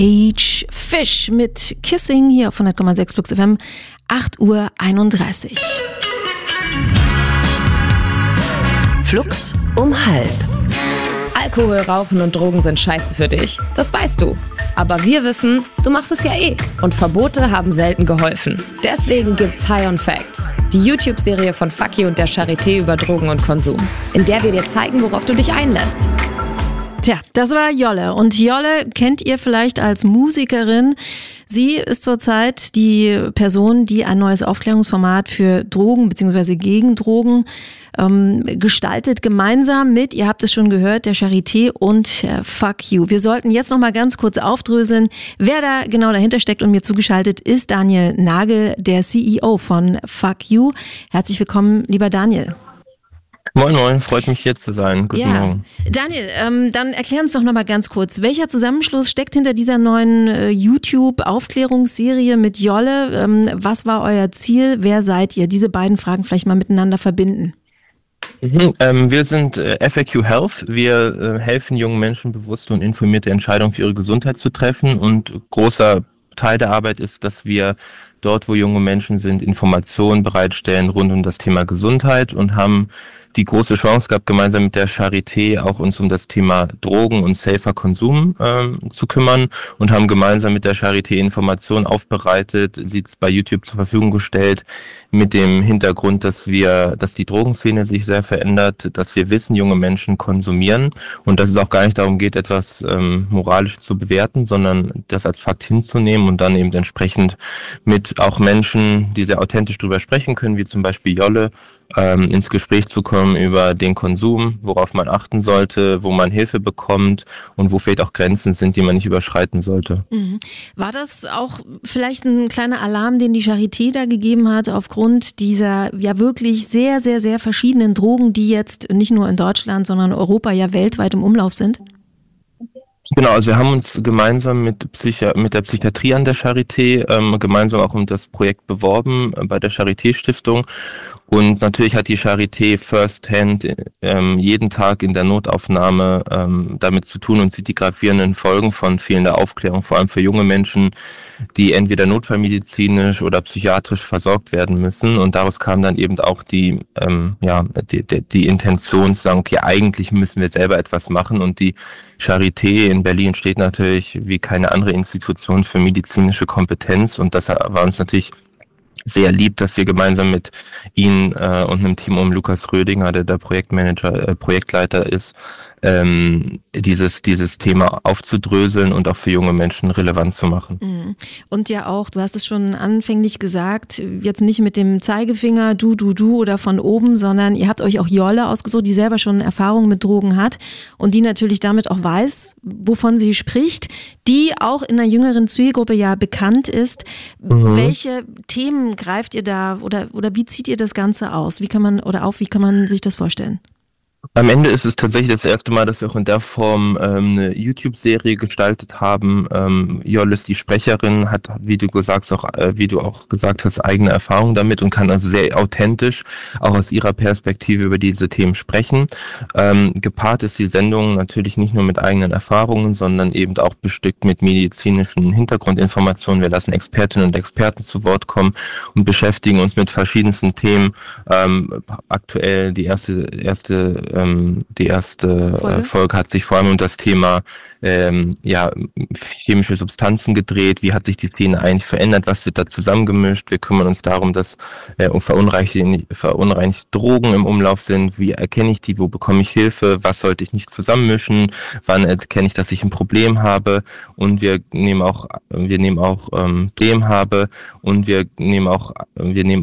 Age Fish mit Kissing hier auf 100,6 Flux FM, 8:31 Uhr. Flux um 12:30. Alkohol, Rauchen und Drogen sind scheiße für dich. Das weißt du. Aber wir wissen, du machst es ja eh. Und Verbote haben selten geholfen. Deswegen gibt's High on Facts. Die YouTube-Serie von Fuck You und der Charité über Drogen und Konsum. In der wir dir zeigen, worauf du dich einlässt. Tja, das war Jolle. Und Jolle kennt ihr vielleicht als Musikerin. Sie ist zurzeit die Person, die ein neues Aufklärungsformat für Drogen bzw. gegen Drogen gestaltet, gemeinsam mit, ihr habt es schon gehört, der Charité und Fuck You. Wir sollten jetzt noch mal ganz kurz aufdröseln, wer da genau dahinter steckt, und mir zugeschaltet ist Daniel Nagel, der CEO von Fuck You. Herzlich willkommen, lieber Daniel. Moin Moin, freut mich hier zu sein. Guten Morgen. Daniel, dann erklär uns doch noch mal ganz kurz, welcher Zusammenschluss steckt hinter dieser neuen YouTube-Aufklärungsserie mit Jolle? Was war euer Ziel? Wer seid ihr? Diese beiden Fragen vielleicht mal miteinander verbinden. Wir sind FAQ Health. Wir helfen jungen Menschen, bewusste und informierte Entscheidungen für ihre Gesundheit zu treffen. Und großer Teil der Arbeit ist, dass wir dort, wo junge Menschen sind, Informationen bereitstellen rund um das Thema Gesundheit, und haben die große Chance gehabt, gemeinsam mit der Charité auch uns um das Thema Drogen und safer Konsum zu kümmern, und haben gemeinsam mit der Charité Informationen aufbereitet, sie bei YouTube zur Verfügung gestellt, mit dem Hintergrund, dass die Drogenszene sich sehr verändert, dass wir wissen, junge Menschen konsumieren, und dass es auch gar nicht darum geht, etwas moralisch zu bewerten, sondern das als Fakt hinzunehmen und dann eben entsprechend mit auch Menschen, die sehr authentisch drüber sprechen können, wie zum Beispiel Jolle, ins Gespräch zu kommen über den Konsum, worauf man achten sollte, wo man Hilfe bekommt und wo vielleicht auch Grenzen sind, die man nicht überschreiten sollte. War das auch vielleicht ein kleiner Alarm, den die Charité da gegeben hat, aufgrund dieser ja wirklich sehr, sehr, sehr verschiedenen Drogen, die jetzt nicht nur in Deutschland, sondern Europa ja weltweit im Umlauf sind? Genau, also wir haben uns gemeinsam mit der Psychiatrie an der Charité gemeinsam auch um das Projekt beworben bei der Charité-Stiftung. Und natürlich hat die Charité firsthand jeden Tag in der Notaufnahme damit zu tun und sieht die gravierenden Folgen von fehlender Aufklärung, vor allem für junge Menschen, die entweder notfallmedizinisch oder psychiatrisch versorgt werden müssen. Und daraus kam dann eben auch die Intention zu sagen, okay, eigentlich müssen wir selber etwas machen. Und die Charité in Berlin steht natürlich wie keine andere Institution für medizinische Kompetenz. Und das war uns natürlich sehr lieb, dass wir gemeinsam mit Ihnen und einem Team um Lukas Rödinger, der Projektleiter ist, dieses Thema aufzudröseln und auch für junge Menschen relevant zu machen. Und ja auch, du hast es schon anfänglich gesagt, jetzt nicht mit dem Zeigefinger, du oder von oben, sondern ihr habt euch auch Jolle ausgesucht, die selber schon Erfahrung mit Drogen hat und die natürlich damit auch weiß, wovon sie spricht, die auch in einer jüngeren Zielgruppe ja bekannt ist. Welche Themen greift ihr da oder wie zieht ihr das Ganze aus? Wie kann man sich das vorstellen? Am Ende ist es tatsächlich das erste Mal, dass wir auch in der Form eine YouTube-Serie gestaltet haben. Jolle ist die Sprecherin, hat, wie du auch gesagt hast, eigene Erfahrungen damit und kann also sehr authentisch auch aus ihrer Perspektive über diese Themen sprechen. Gepaart ist die Sendung natürlich nicht nur mit eigenen Erfahrungen, sondern eben auch bestückt mit medizinischen Hintergrundinformationen. Wir lassen Expertinnen und Experten zu Wort kommen und beschäftigen uns mit verschiedensten Themen. Aktuell die erste Folge hat sich vor allem um das Thema chemische Substanzen gedreht. Wie hat sich die Szene eigentlich verändert? Was wird da zusammengemischt? Wir kümmern uns darum, dass verunreinigte Drogen im Umlauf sind. Wie erkenne ich die? Wo bekomme ich Hilfe? Was sollte ich nicht zusammenmischen? Wann erkenne ich, dass ich ein Problem habe? Und wir nehmen auch